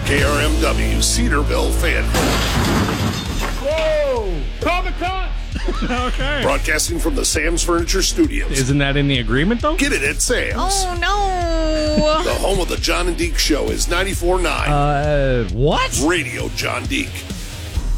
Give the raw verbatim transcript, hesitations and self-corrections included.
K R M W Cedarville, Fayetteville. Whoa! Call the cops! Okay. Broadcasting from the Sam's Furniture Studios. Isn't that in the agreement, though? Get it at Sam's. Oh, no. The home of the John and Deke Show is ninety-four point nine. Uh, what? Radio John Deke.